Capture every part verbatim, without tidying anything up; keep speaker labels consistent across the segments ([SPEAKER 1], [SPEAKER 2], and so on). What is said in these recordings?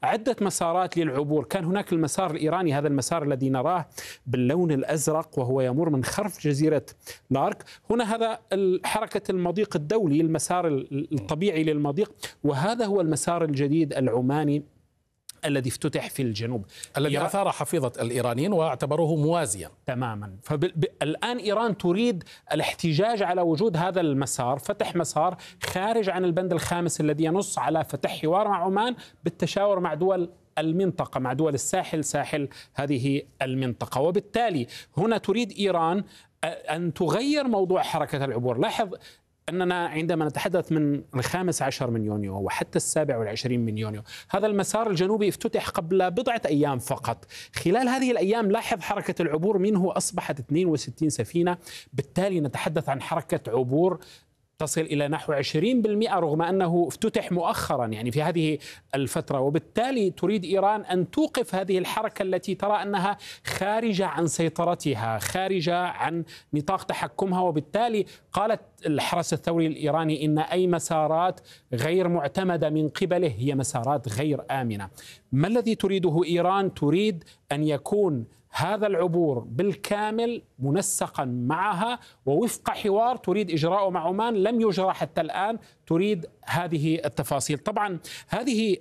[SPEAKER 1] عدة مسارات للعبور. كان هناك المسار الإيراني، هذا المسار الذي نراه باللون الأزرق وهو يمر من خرف جزيرة لارك. هنا هذا حركة المضيق الدولي، المسار الطبيعي للمضيق، وهذا هو المسار الجديد العماني الذي افتتح في الجنوب،
[SPEAKER 2] الذي أثار حفيظة الإيرانيين واعتبروه موازيا
[SPEAKER 1] تماما. فالآن إيران تريد الاحتجاج على وجود هذا المسار، فتح مسار خارج عن البند الخامس الذي ينص على فتح حوار مع عمان بالتشاور مع دول المنطقة، مع دول الساحل، ساحل هذه المنطقة. وبالتالي هنا تريد إيران أن تغير موضوع حركة العبور. لاحظ أننا عندما نتحدث من الخامس عشر من يونيو وحتى السابع والعشرين من يونيو، هذا المسار الجنوبي افتتح قبل بضعة أيام فقط. خلال هذه الأيام لاحظ حركة العبور منه أصبحت اثنين وستين سفينة، بالتالي نتحدث عن حركة عبور تصل إلى نحو عشرين بالمئة رغم أنه افتتح مؤخرا يعني في هذه الفترة. وبالتالي تريد إيران أن توقف هذه الحركة التي ترى أنها خارجة عن سيطرتها، خارجة عن نطاق تحكمها. وبالتالي قالت الحرس الثوري الإيراني إن أي مسارات غير معتمدة من قبله هي مسارات غير آمنة. ما الذي تريده إيران؟ تريد أن يكون هذا العبور بالكامل منسقا معها ووفق حوار تريد إجراءه مع عمان لم يجرى حتى الآن. تريد هذه التفاصيل. طبعا هذه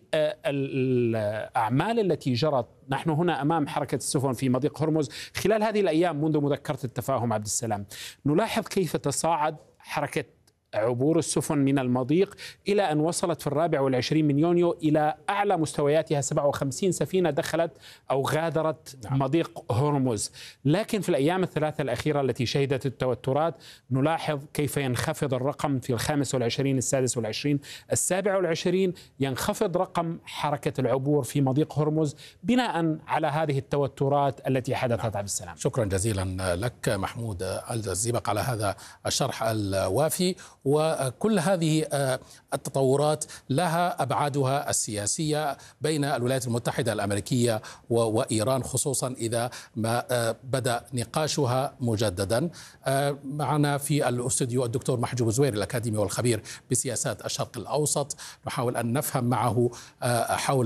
[SPEAKER 1] الأعمال التي جرت، نحن هنا أمام حركة السفن في مضيق هرمز خلال هذه الأيام منذ مذكرة التفاهم عبد السلام، نلاحظ كيف تصاعد حركة عبور السفن من المضيق إلى أن وصلت في الرابع والعشرين من يونيو إلى أعلى مستوياتها، سبعة وخمسين سفينة دخلت أو غادرت نعم. مضيق هرمز. لكن في الأيام الثلاثة الأخيرة التي شهدت التوترات نلاحظ كيف ينخفض الرقم في الخامس والعشرين، السادس والعشرين، السابع والعشرين، ينخفض رقم حركة العبور في مضيق هرمز بناء على هذه التوترات التي حدثت نعم. عبد السلام.
[SPEAKER 2] شكرا جزيلا لك محمود الزيبق على هذا الشرح الوافي. وكل هذه التطورات لها أبعادها السياسية بين الولايات المتحدة الأمريكية وإيران، خصوصا إذا ما بدأ نقاشها مجددا. معنا في الاستوديو الدكتور محجوب زوير الأكاديمي والخبير بسياسات الشرق الأوسط، نحاول أن نفهم معه حول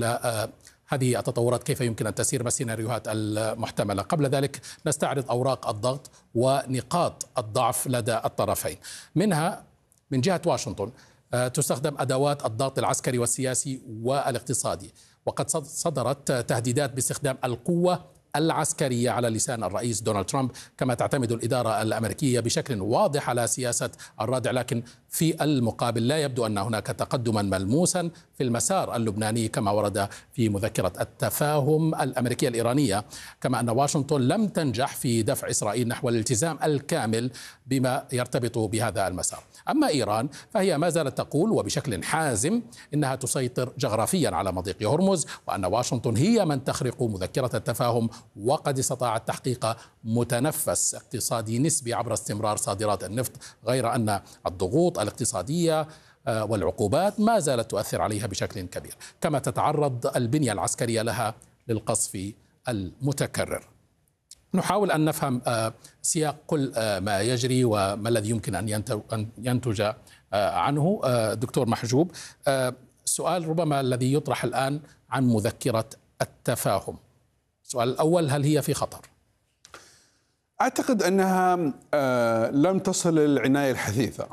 [SPEAKER 2] هذه التطورات كيف يمكن أن تسير بالسيناريوهات المحتملة. قبل ذلك نستعرض أوراق الضغط ونقاط الضعف لدى الطرفين. منها من جهة واشنطن تستخدم أدوات الضغط العسكري والسياسي والاقتصادي، وقد صدرت تهديدات باستخدام القوة العسكرية على لسان الرئيس دونالد ترامب، كما تعتمد الإدارة الأمريكية بشكل واضح على سياسة الردع. لكن في المقابل لا يبدو أن هناك تقدما ملموسا في المسار اللبناني كما ورد في مذكرة التفاهم الأمريكية الإيرانية، كما أن واشنطن لم تنجح في دفع إسرائيل نحو الالتزام الكامل بما يرتبط بهذا المسار. أما إيران فهي ما زالت تقول وبشكل حازم إنها تسيطر جغرافيا على مضيق هرمز، وأن واشنطن هي من تخرق مذكرة التفاهم، وقد استطاعت تحقيق متنفس اقتصادي نسبي عبر استمرار صادرات النفط، غير أن الضغوط الاقتصادية والعقوبات ما زالت تؤثر عليها بشكل كبير، كما تتعرض البنية العسكرية لها للقصف المتكرر. نحاول أن نفهم سياق كل ما يجري وما الذي يمكن أن ينتج عنه. دكتور محجوب، سؤال ربما الذي يطرح الآن عن مذكرة التفاهم. السؤال الأول، هل هي في خطر؟
[SPEAKER 3] أعتقد أنها لم تصل للعناية الحثيثة،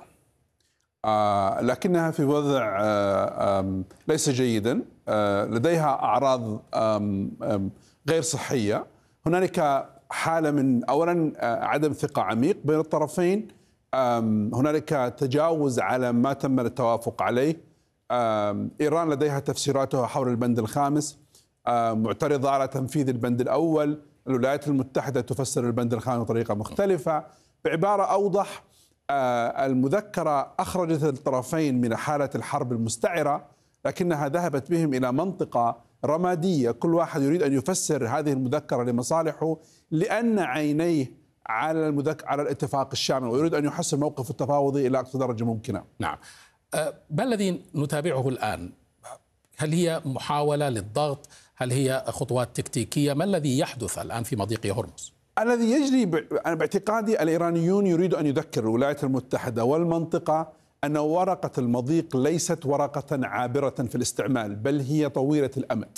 [SPEAKER 3] لكنها في وضع ليس جيدا، لديها أعراض غير صحية. هنالك حالة من أولا عدم ثقة عميق بين الطرفين، هنالك تجاوز على ما تم التوافق عليه. إيران لديها تفسيراتها حول البند الخامس، معترضة على تنفيذ البند الأول. الولايات المتحدة تفسر البند الخامس بطريقة مختلفة. بعبارة أوضح، المذكرة أخرجت الطرفين من حالة الحرب المستعرة، لكنها ذهبت بهم إلى منطقة رمادية، كل واحد يريد أن يفسر هذه المذكرة لمصالحه، لأن عينيه على المذكر على الاتفاق الشامل، ويريد أن يحسن موقف التفاوضي إلى أقصى درجة ممكنة.
[SPEAKER 2] نعم. ما الذي نتابعه الآن؟ هل هي محاولة للضغط؟ هل هي خطوات تكتيكية؟ ما الذي يحدث الآن في مضيق هرمز؟
[SPEAKER 3] الذي يجري باعتقادي الإيرانيون يريدوا أن يذكر الولايات المتحدة والمنطقة أن ورقة المضيق ليست ورقة عابرة في الاستعمال، بل هي طويلة الأمد.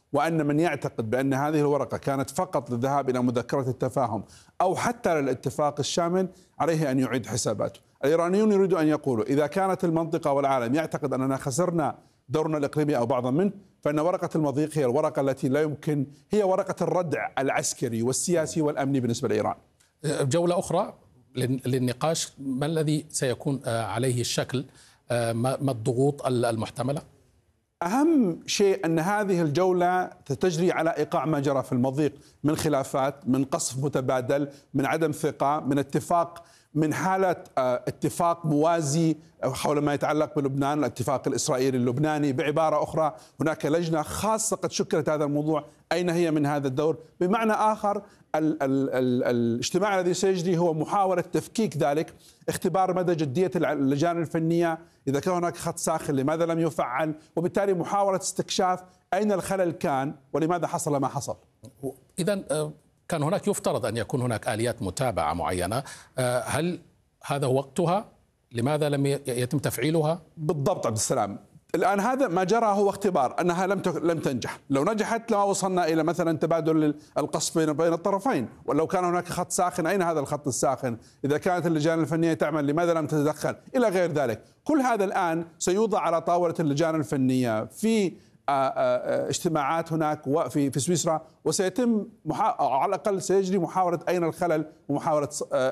[SPEAKER 3] وأن من يعتقد بأن هذه الورقة كانت فقط للذهاب إلى مذكرة التفاهم أو حتى للاتفاق الشامل عليه أن يعيد حساباته. الإيرانيون يريدوا أن يقولوا إذا كانت المنطقة والعالم يعتقد أننا خسرنا دورنا الإقليمي أو بعضا منه، فإن ورقة المضيق هي الورقة التي لا يمكن، هي ورقة الردع العسكري والسياسي والأمني بالنسبة لإيران.
[SPEAKER 2] جولة أخرى للنقاش، ما الذي سيكون عليه الشكل، ما الضغوط المحتملة؟
[SPEAKER 3] أهم شيء أن هذه الجولة تجري على إيقاع ما جرى في المضيق من خلافات، من قصف متبادل، من عدم ثقة، من اتفاق، من حالة اتفاق موازي حول ما يتعلق بلبنان، الاتفاق الإسرائيلي اللبناني. بعبارة أخرى هناك لجنة خاصة قد شكلت هذا الموضوع، أين هي من هذا الدور؟ بمعنى آخر ال ال ال الاجتماع الذي سيجري هو محاولة تفكيك ذلك، اختبار مدى جدية اللجان الفنية، إذا كان هناك خط ساخن لماذا لم يفعل، وبالتالي محاولة استكشاف أين الخلل كان ولماذا حصل ما حصل.
[SPEAKER 2] إذن كان هناك يفترض أن يكون هناك آليات متابعة معينة، هل هذا وقتها؟ لماذا لم يتم تفعيلها؟
[SPEAKER 3] بالضبط عبد السلام، الآن هذا ما جرى هو اختبار أنها لم لم تنجح. لو نجحت لما وصلنا إلى مثلا تبادل القصف بين بين الطرفين، ولو كان هناك خط ساخن أين هذا الخط الساخن؟ إذا كانت اللجان الفنية تعمل لماذا لم تتدخل؟ إلى غير ذلك. كل هذا الآن سيوضع على طاولة اللجان الفنية في اجتماعات هناك وفي في سويسرا، وسيتم محا... على الأقل سيجري محاولة أين الخلل ومحاولة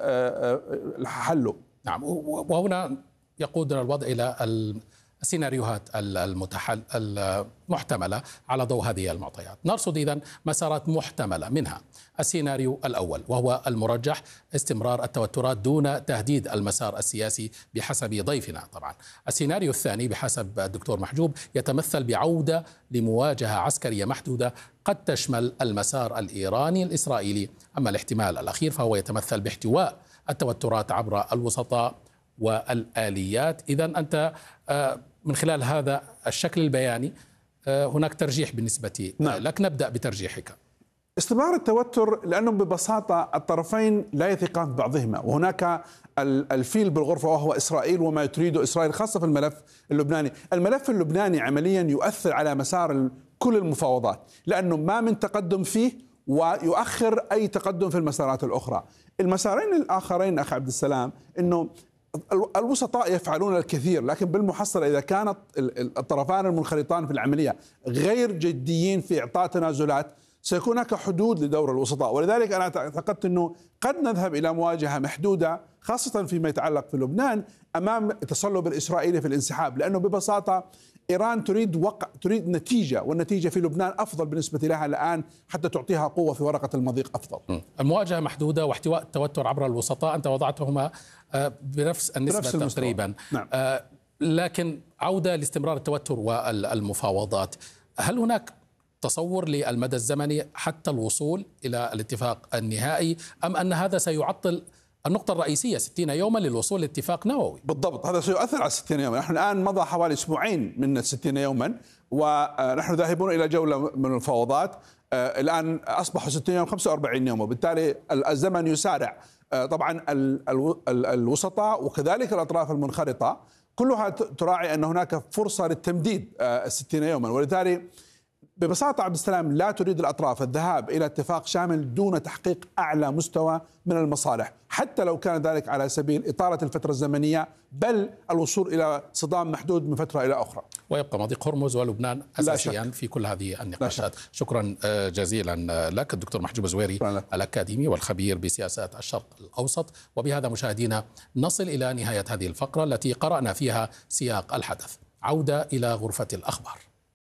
[SPEAKER 3] حله.
[SPEAKER 2] نعم، وهنا يقودنا الوضع إلى السيناريوهات المتحل المحتملة على ضوء هذه المعطيات. نرصد إذن مسارات محتملة، منها السيناريو الأول وهو المرجح، استمرار التوترات دون تهديد المسار السياسي بحسب ضيفنا طبعا. السيناريو الثاني بحسب الدكتور محجوب يتمثل بعودة لمواجهة عسكرية محدودة قد تشمل المسار الإيراني الإسرائيلي. أما الاحتمال الأخير فهو يتمثل باحتواء التوترات عبر الوسطاء والآليات. إذن أنت من خلال هذا الشكل البياني هناك ترجيح بالنسبة نعم. لك. نبدأ بترجيحك.
[SPEAKER 3] استمرار التوتر لأنهم ببساطة الطرفين لا يثقان ببعضهما، وهناك الفيل بالغرفة وهو إسرائيل وما تريده إسرائيل، خاصة في الملف اللبناني. الملف اللبناني عمليا يؤثر على مسار كل المفاوضات، لأنه ما من تقدم فيه ويؤخر أي تقدم في المسارات الأخرى. المسارين الآخرين أخي عبد السلام أنه الوسطاء يفعلون الكثير، لكن بالمحصلة إذا كانت الطرفان المنخرطان في العملية غير جديين في إعطاء تنازلات سيكون هناك حدود لدور الوسطاء. ولذلك أنا اعتقدت أنه قد نذهب إلى مواجهة محدودة، خاصة فيما يتعلق في لبنان أمام التصلب الإسرائيلي في الانسحاب، لأنه ببساطة إيران تريد وقع تريد نتيجة، والنتيجة في لبنان أفضل بالنسبة لها الآن حتى تعطيها قوة في ورقة المضيق أفضل.
[SPEAKER 2] المواجهة محدودة واحتواء التوتر عبر الوسطاء، أنت وضعتهما بنفس النسبة بنفس تقريبا.
[SPEAKER 3] نعم.
[SPEAKER 2] لكن عودة لاستمرار التوتر والمفاوضات، هل هناك تصور للمدى الزمني حتى الوصول إلى الاتفاق النهائي، أم أن هذا سيعطل النقطة الرئيسية ستين يوما للوصول لاتفاق نووي؟
[SPEAKER 3] بالضبط، هذا سيؤثر على ستين يوما. نحن الآن مضى حوالي أسبوعين من ستين يوما ونحن ذاهبون إلى جولة من المفاوضات. الآن أصبحوا ستين يوم خمسة وأربعين يوم، وبالتالي الزمن يسارع. طبعا الوسطاء وكذلك الأطراف المنخرطة كلها تراعي أن هناك فرصة للتمديد الستين يوما، ولذلك ببساطة عبد السلام لا تريد الأطراف الذهاب إلى اتفاق شامل دون تحقيق أعلى مستوى من المصالح، حتى لو كان ذلك على سبيل إطالة الفترة الزمنية، بل الوصول إلى صدام محدود من فترة إلى أخرى.
[SPEAKER 2] ويبقى مضيق هرمز ولبنان أساسيا في كل هذه النقاشات. شكرا جزيلا لك الدكتور محجوب الزويري الأكاديمي والخبير بسياسات الشرق الأوسط. وبهذا مشاهدينا نصل إلى نهاية هذه الفقرة التي قرأنا فيها سياق الحدث. عودة إلى غرفة الأخبار.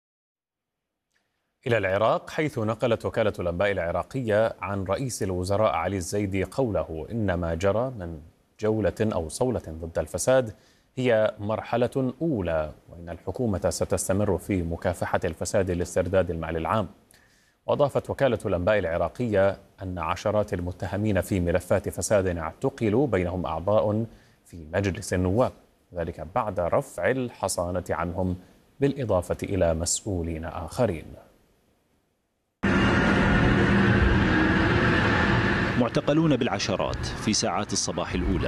[SPEAKER 4] إلى العراق، حيث نقلت وكالة الأنباء العراقية عن رئيس الوزراء علي الزيدي قوله إن ما جرى من جولة أو صولة ضد الفساد هي مرحلة أولى، وإن الحكومة ستستمر في مكافحة الفساد لاسترداد المال العام. وأضافت وكالة الأنباء العراقية أن عشرات المتهمين في ملفات فساد اعتقلوا، بينهم أعضاء في مجلس النواب، ذلك بعد رفع الحصانة عنهم بالإضافة إلى مسؤولين آخرين.
[SPEAKER 5] معتقلون بالعشرات في ساعات الصباح الأولى،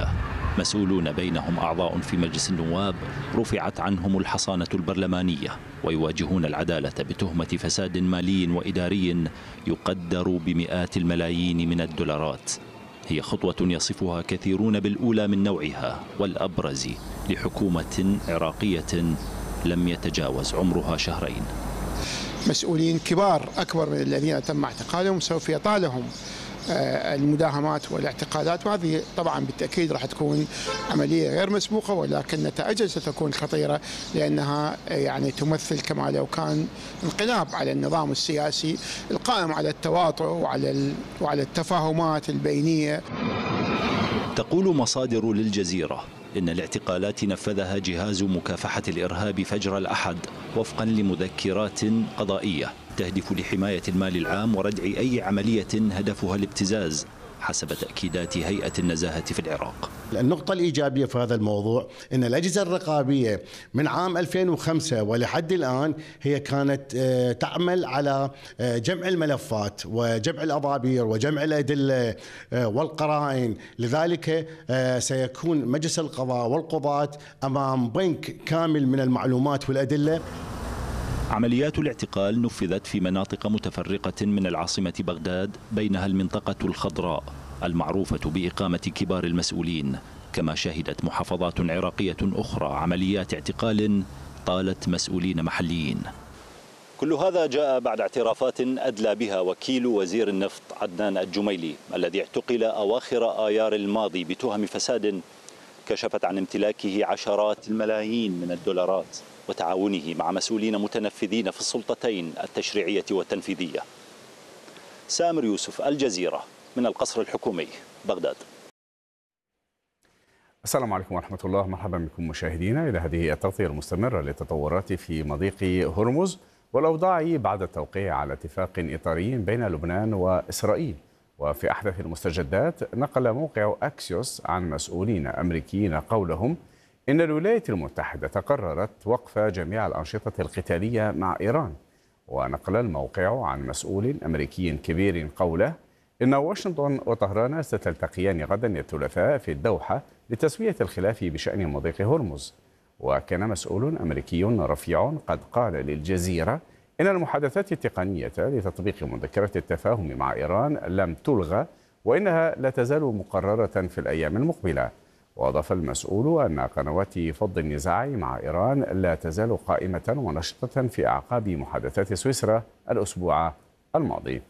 [SPEAKER 5] مسؤولون بينهم أعضاء في مجلس النواب رفعت عنهم الحصانة البرلمانية ويواجهون العدالة بتهمة فساد مالي وإداري يقدر بمئات الملايين من الدولارات. هي خطوة يصفها كثيرون بالأولى من نوعها والأبرز لحكومة عراقية لم يتجاوز عمرها شهرين.
[SPEAKER 6] مسؤولين كبار أكبر من الذين تم اعتقالهم سوف يطالهم المداهمات والاعتقالات، وهذه طبعا بالتأكيد راح تكون عملية غير مسبوقة، ولكن نتائجها ستكون خطيرة لأنها يعني تمثل كما لو كان انقلاب على النظام السياسي القائم على التواطؤ وعلى وعلى التفاهمات البينية.
[SPEAKER 5] تقول مصادر للجزيرة إن الاعتقالات نفذها جهاز مكافحة الإرهاب فجر الأحد وفقا لمذكرات قضائية تهدف لحماية المال العام وردع أي عملية هدفها الابتزاز حسب تأكيدات هيئة النزاهة في العراق.
[SPEAKER 7] النقطة الإيجابية في هذا الموضوع أن الأجهزة الرقابية من عام ألفين وخمسة ولحد الآن هي كانت تعمل على جمع الملفات وجمع الأضابير وجمع الأدلة والقرائن، لذلك سيكون مجلس القضاء والقضاة أمام بنك كامل من المعلومات والأدلة.
[SPEAKER 5] عمليات الاعتقال نفذت في مناطق متفرقة من العاصمة بغداد، بينها المنطقة الخضراء المعروفة بإقامة كبار المسؤولين، كما شهدت محافظات عراقية أخرى عمليات اعتقال طالت مسؤولين محليين. كل هذا جاء بعد اعترافات أدلى بها وكيل وزير النفط عدنان الجميلي الذي اعتقل أواخر آيار الماضي بتهم فساد كشفت عن امتلاكه عشرات الملايين من الدولارات وتعاونه مع مسؤولين متنفذين في السلطتين التشريعية والتنفيذية. سامر يوسف، الجزيرة، من القصر الحكومي، بغداد.
[SPEAKER 8] السلام عليكم ورحمة الله، مرحبا بكم مشاهدينا إلى هذه التغطية المستمرة للتطورات في مضيق هرمز والأوضاع بعد التوقيع على اتفاق إطاري بين لبنان وإسرائيل. وفي أحدث المستجدات نقل موقع أكسيوس عن مسؤولين أمريكيين قولهم إن الولايات المتحدة قررت وقف جميع الأنشطة القتالية مع إيران. ونقل الموقع عن مسؤول أمريكي كبير قوله إن واشنطن وطهران ستلتقيان غدا الثلاثاء في الدوحة لتسوية الخلاف بشأن مضيق هرمز. وكان مسؤول أمريكي رفيع قد قال للجزيرة إن المحادثات التقنية لتطبيق مذكرة التفاهم مع إيران لم تلغى وإنها لا تزال مقررة في الأيام المقبلة. وأضاف المسؤول أن قنوات فض النزاع مع إيران لا تزال قائمة ونشطة في أعقاب محادثات سويسرا الأسبوع الماضي.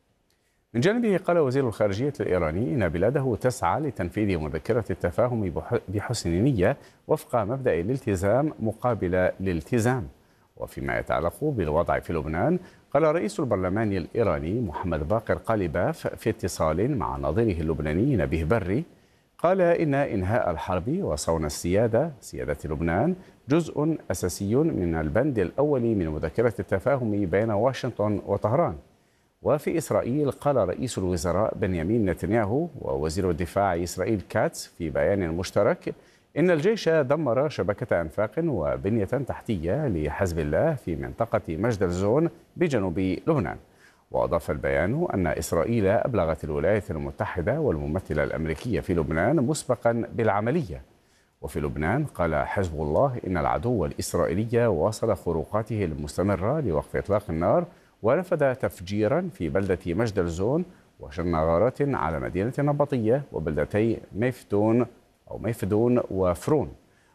[SPEAKER 8] من جانبه قال وزير الخارجية الإيراني إن بلاده تسعى لتنفيذ مذكرة التفاهم بحسن نية وفق مبدأ الالتزام مقابل الالتزام. وفيما يتعلق بالوضع في لبنان قال رئيس البرلمان الإيراني محمد باقر قالباف في اتصال مع نظيره اللبناني نبيه بري قال إن إنهاء الحرب وصون السيادة سيادة لبنان جزء أساسي من البند الأول من مذكرة التفاهم بين واشنطن وطهران. وفي إسرائيل قال رئيس الوزراء بنيامين نتنياهو ووزير الدفاع إسرائيل كاتس في بيان مشترك إن الجيش دمر شبكة أنفاق وبنية تحتية لحزب الله في منطقة مجدل زون بجنوب لبنان. وأضاف البيان أن إسرائيل أبلغت الولايات المتحدة والممثلة الأمريكية في لبنان مسبقا بالعملية. وفي لبنان قال حزب الله إن العدو الإسرائيلي واصل خروقاته المستمرة لوقف إطلاق النار ونفذ تفجيرا في بلدة مجدل زون وشن غارات على مدينة نبطية وبلدتي ميفدون أو ميفدون وفرون.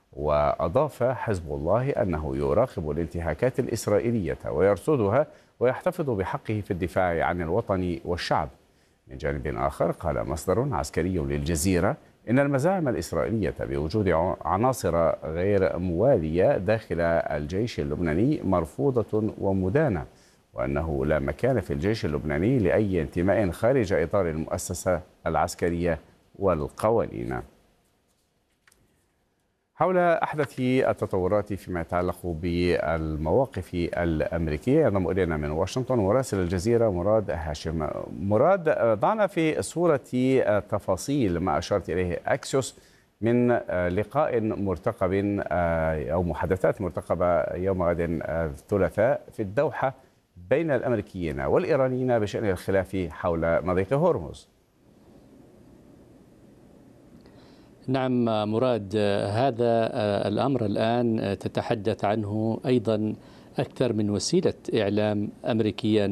[SPEAKER 8] وأضاف حزب الله أنه يراقب الانتهاكات الإسرائيلية ويرصدها ويحتفظ بحقه في الدفاع عن الوطن والشعب. من جانب آخر قال مصدر عسكري للجزيرة إن المزاعم الإسرائيلية بوجود عناصر غير موالية داخل الجيش اللبناني مرفوضة ومدانة، وأنه لا مكان في الجيش اللبناني لأي انتماء خارج إطار المؤسسة العسكرية والقوانين. حول أحدث التطورات فيما يتعلق بالمواقف الأمريكية ينضم إلينا من واشنطن مراسل الجزيرة مراد هاشم. مراد، ضعنا في صورة تفاصيل ما أشرت إليه أكسيوس من لقاء مرتقب أو محادثات مرتقبة يوم غد الثلاثاء في الدوحة بين الأمريكيين والإيرانيين بشأن الخلاف حول مضيق هرمز.
[SPEAKER 9] نعم مراد، هذا الأمر الآن تتحدث عنه أيضا أكثر من وسيلة إعلام أمريكية